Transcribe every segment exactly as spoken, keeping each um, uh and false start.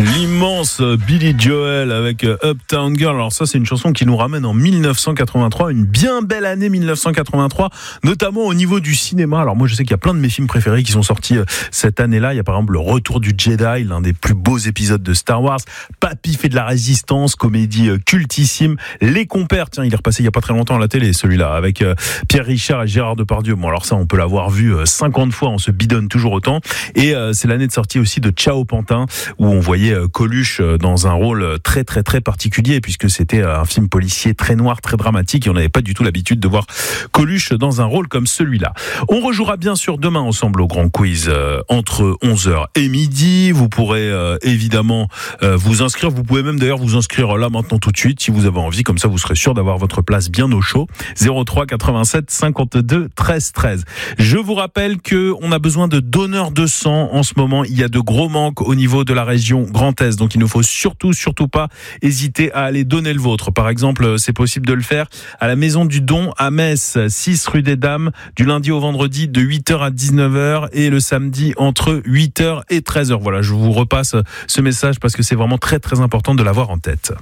L'immense Billy Joel avec Uptown Girl. Alors ça, c'est une chanson qui nous ramène en dix-neuf cent quatre-vingt-trois, une bien belle année dix-neuf cent quatre-vingt-trois, notamment au niveau du cinéma. Alors moi, je sais qu'il y a plein de mes films préférés qui sont sortis cette année-là. Il y a par exemple Le Retour du Jedi, l'un des plus beaux épisodes de Star Wars. Papy fait de la résistance, comédie cultissime. Les Compères, tiens, il est repassé il y a pas très longtemps à la télé, celui-là, avec Pierre Richard et Gérard Depardieu. Bon, alors ça, on peut l'avoir vu cinquante fois, on se bidonne toujours autant. Et euh, c'est l'année de sortie aussi de Ciao Pantin, où on voyait euh, Coluche euh, dans un rôle très très très particulier, puisque c'était euh, un film policier très noir, très dramatique, et on n'avait pas du tout l'habitude de voir Coluche dans un rôle comme celui-là. On rejouera bien sûr demain ensemble au Grand Quiz euh, entre onze heures et midi. Vous pourrez euh, évidemment euh, vous inscrire. Vous pouvez même d'ailleurs vous inscrire là maintenant tout de suite si vous avez envie. Comme ça, vous serez sûr d'avoir votre place bien au chaud. zéro trois quatre-vingt-sept cinquante-deux treize treize. Je vous rappelle que on a besoin de donneurs de sang en ce moment. Il y a de gros manques au niveau de la région Grand Est. Donc il ne faut surtout, surtout pas hésiter à aller donner le vôtre. Par exemple, c'est possible de le faire à la Maison du Don à Metz, six rue des Dames, du lundi au vendredi de huit heures à dix-neuf heures et le samedi entre huit heures et treize heures. Voilà, je vous repasse ce message parce que c'est vraiment très très important de l'avoir en tête.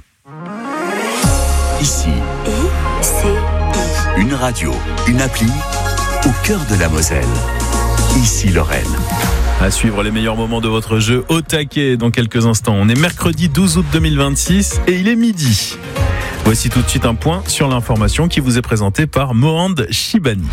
Ici, I C I. Une radio, une appli au cœur de la Moselle. Ici Lorraine. À suivre les meilleurs moments de votre jeu au taquet dans quelques instants. On est mercredi douze août deux mille vingt-six et il est midi. Voici tout de suite un point sur l'information qui vous est présentée par Mohand Chibani.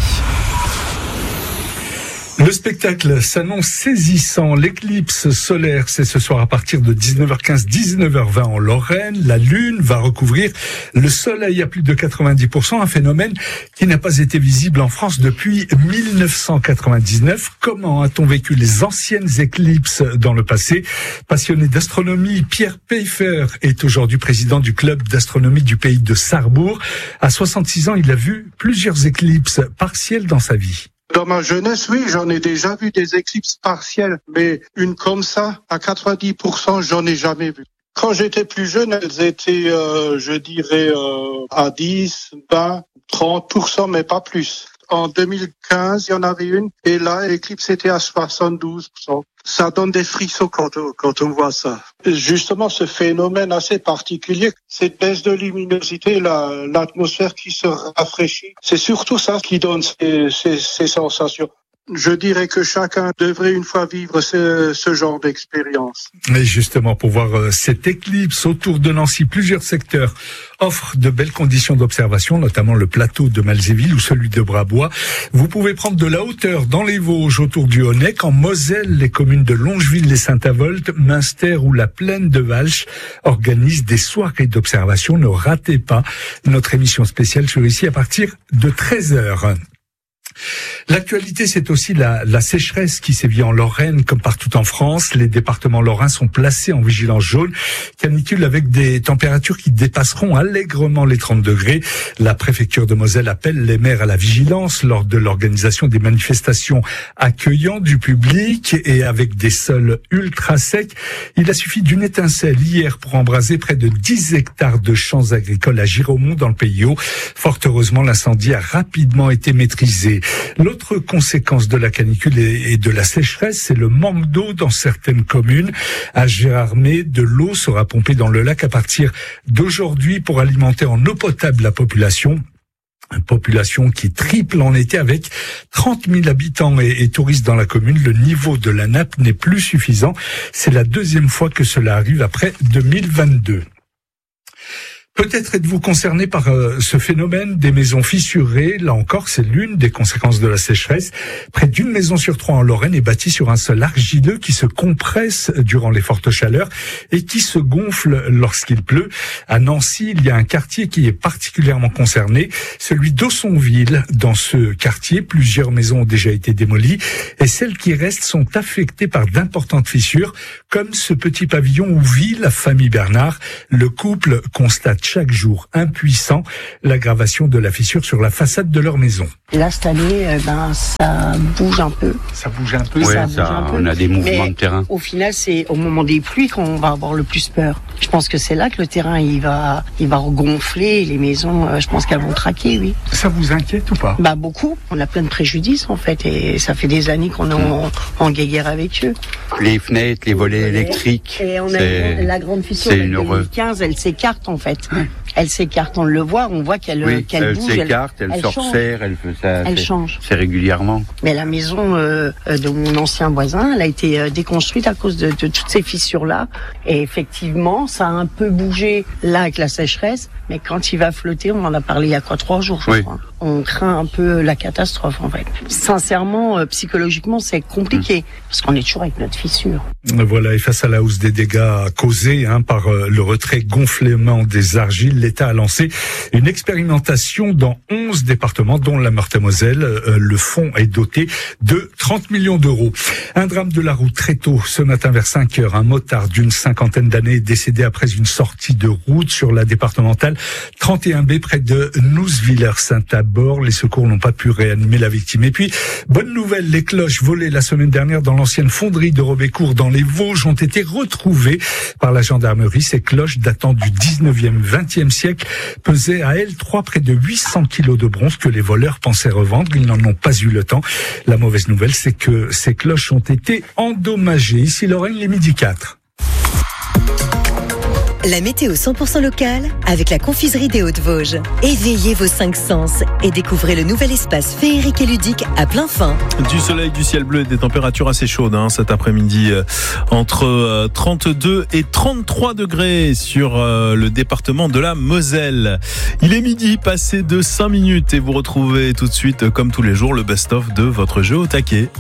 Le spectacle s'annonce saisissant. L'éclipse solaire, c'est ce soir à partir de dix-neuf heures quinze, dix-neuf heures vingt en Lorraine. La Lune va recouvrir le Soleil à plus de quatre-vingt-dix pour cent, un phénomène qui n'a pas été visible en France depuis mille neuf cent quatre-vingt-dix-neuf. Comment a-t-on vécu les anciennes éclipses dans le passé? Passionné d'astronomie, Pierre Pfeiffer est aujourd'hui président du club d'astronomie du pays de Sarrebourg. À soixante-six ans, il a vu plusieurs éclipses partielles dans sa vie. Dans ma jeunesse, oui, j'en ai déjà vu des éclipses partielles, mais une comme ça, à quatre-vingt-dix pour cent, j'en ai jamais vu. Quand j'étais plus jeune, elles étaient, euh, je dirais, euh, à dix, vingt, trente pour cent, mais pas plus. En deux mille quinze, il y en avait une, et là, l'éclipse était à soixante-douze pour cent. Ça donne des frissons quand on, quand on voit ça. Justement, ce phénomène assez particulier, cette baisse de luminosité, la, l'atmosphère qui se rafraîchit, c'est surtout ça qui donne ces, ces, ces sensations. Je dirais que chacun devrait une fois vivre ce, ce genre d'expérience. Et justement, pour voir euh, cette éclipse autour de Nancy, plusieurs secteurs offrent de belles conditions d'observation, notamment le plateau de Malzéville ou celui de Brabois. Vous pouvez prendre de la hauteur dans les Vosges autour du Honeck. En Moselle, les communes de Longeville, les Saint-Avold, Münster ou la Plaine de Walch organisent des soirées d'observation. Ne ratez pas notre émission spéciale sur Ici à partir de treize heures. L'actualité, c'est aussi la, la sécheresse qui sévit en Lorraine comme partout en France. Les départements lorrains sont placés en vigilance jaune, canicule avec des températures qui dépasseront allègrement les trente degrés. La préfecture de Moselle appelle les maires à la vigilance lors de l'organisation des manifestations accueillant du public et avec des sols ultra secs. Il a suffi d'une étincelle hier pour embraser près de dix hectares de champs agricoles à Giromont dans le Pays Haut. Fort heureusement, l'incendie a rapidement été maîtrisé. L'autre conséquence de la canicule et de la sécheresse, c'est le manque d'eau dans certaines communes. À Gérardmer, de l'eau sera pompée dans le lac à partir d'aujourd'hui pour alimenter en eau potable la population. Une population qui triple en été avec trente mille habitants et, et touristes dans la commune. Le niveau de la nappe n'est plus suffisant. C'est la deuxième fois que cela arrive après deux mille vingt-deux. Peut-être êtes-vous concerné par euh, ce phénomène des maisons fissurées. Là encore, c'est l'une des conséquences de la sécheresse. Près d'une maison sur trois en Lorraine est bâtie sur un sol argileux qui se compresse durant les fortes chaleurs et qui se gonfle lorsqu'il pleut. À Nancy, il y a un quartier qui est particulièrement concerné, celui d'Aussonville. Dans ce quartier, plusieurs maisons ont déjà été démolies et celles qui restent sont affectées par d'importantes fissures, comme ce petit pavillon où vit la famille Bernard. Le couple constate chaque jour, impuissants, l'aggravation de la fissure sur la façade de leur maison. Et là, cette année, eh ben, ça bouge un peu. Ça bouge un peu, ouais, ça, ça bouge un peu. On a des mouvements Mais de terrain. Au final, c'est au moment des pluies qu'on va avoir le plus peur. Je pense que c'est là que le terrain, il va, il va gonfler. Les maisons, euh, je pense qu'elles vont craquer, oui. Ça vous inquiète ou pas? Bah, beaucoup. On a plein de préjudices, en fait, et ça fait des années qu'on est en, en guéguerre avec eux. Les fenêtres, les volets électriques. Et on a c'est, la grande fissure de deux mille quinze, elle s'écarte, en fait. Ouais. Elle s'écarte, on le voit, on voit qu'elle, oui, qu'elle elle bouge. S'écarte, elle, elle, elle s'enserre, elle fait ça. Elle change. C'est régulièrement. Mais la maison euh, de mon ancien voisin, elle a été euh, déconstruite à cause de, de toutes ces fissures-là. Et effectivement, ça a un peu bougé là avec la sécheresse. Mais quand il va flotter, on en a parlé il y a quoi, trois jours, je oui. crois. On craint un peu la catastrophe, en fait. Sincèrement, euh, psychologiquement, c'est compliqué. Mmh. Parce qu'on est toujours avec notre fissure. Voilà, et face à la hausse des dégâts causés hein, par euh, le retrait gonflement des argiles, l'État a lancé une expérimentation dans onze départements, dont la Meurthe-et-Moselle. Euh, le fonds est doté de trente millions d'euros. Un drame de la route très tôt, ce matin vers cinq heures. Un motard d'une cinquantaine d'années est décédé après une sortie de route sur la départementale trente et un B près de Nousviller-Saint-Abord. Les secours n'ont pas pu réanimer la victime. Et puis, bonne nouvelle, les cloches volées la semaine dernière dans l'ancienne fonderie de Robécourt dans les Vosges ont été retrouvées par la gendarmerie. Ces cloches datant du dix-neuvième vingtième siècle pesaient à elles trois près de huit cents kilos de bronze que les voleurs pensaient revendre. Ils n'en ont pas eu le temps. La mauvaise nouvelle, c'est que ces cloches ont été endommagées. Ici, Lorraine, les midi quatre. La météo cent pour cent locale avec la confiserie des Hautes-Vosges. Éveillez vos cinq sens et découvrez le nouvel espace féerique et ludique à plein fin. Du soleil, du ciel bleu et des températures assez chaudes hein, cet après-midi. Euh, entre euh, trente-deux et trente-trois degrés sur euh, le département de la Moselle. Il est midi, passé de cinq minutes et vous retrouvez tout de suite, comme tous les jours, le best-of de votre jeu au taquet.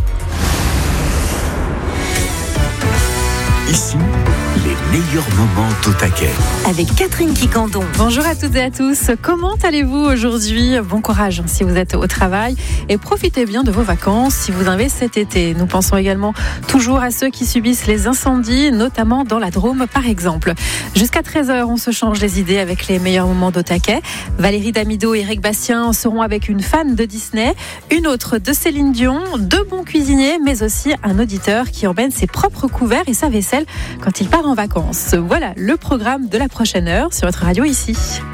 Ici, les meilleurs moments au taquet. Avec Catherine Quicandon. Bonjour à toutes et à tous. Comment allez-vous aujourd'hui ? Bon courage si vous êtes au travail et profitez bien de vos vacances si vous en avez cet été. Nous pensons également toujours à ceux qui subissent les incendies, notamment dans la Drôme par exemple. Jusqu'à treize heures, on se change les idées avec les meilleurs moments d'au taquet. Valérie Damido et Eric Bastien seront avec une fan de Disney, une autre de Céline Dion, deux bons cuisiniers, mais aussi un auditeur qui emmène ses propres couverts et sa vaisselle quand il part en vacances. Voilà le programme de la prochaine heure sur votre radio ici.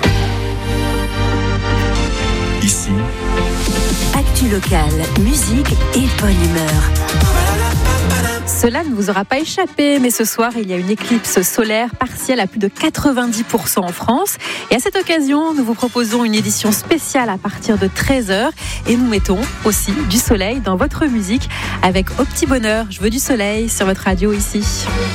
Ici. Actu locale, musique et bonne humeur. Cela ne vous aura pas échappé, mais ce soir, il y a une éclipse solaire partielle à plus de quatre-vingt-dix pour cent en France. Et à cette occasion, nous vous proposons une édition spéciale à partir de treize heures. Et nous mettons aussi du soleil dans votre musique avec Au Petit Bonheur. Je veux du soleil sur votre radio ici.